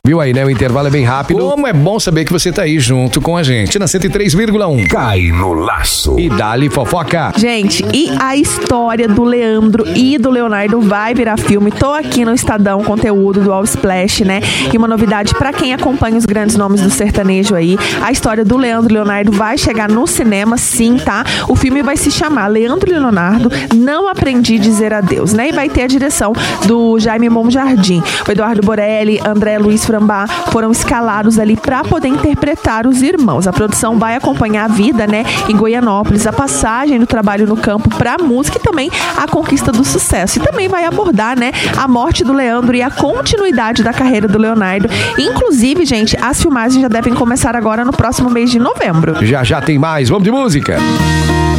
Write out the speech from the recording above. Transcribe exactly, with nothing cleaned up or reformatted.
Viu aí, né? O intervalo é bem rápido. Como é bom saber que você tá aí junto com a gente na cento e três vírgula um. Cai no laço. E dali fofoca. Gente, e a história do Leandro e do Leonardo vai virar filme. Tô aqui no Estadão, conteúdo do All Splash, né? E uma novidade pra quem acompanha os grandes nomes do sertanejo aí. A história do Leandro e Leonardo vai chegar no cinema, sim, tá? O filme vai se chamar Leandro e Leonardo, Não Aprendi a Dizer Adeus, né? E vai ter a direção do Jaime Monjardim. O Eduardo Borelli, André Luiz Frambá foram escalados ali pra poder interpretar os irmãos. A produção vai acompanhar a vida, né, em Goianópolis, a passagem do trabalho no campo pra música e também a conquista do sucesso. E também vai abordar, né, a morte do Leandro e a continuidade da carreira do Leonardo. Inclusive, gente, as filmagens já devem começar agora no próximo mês de novembro. Já já tem mais. Vamos de música.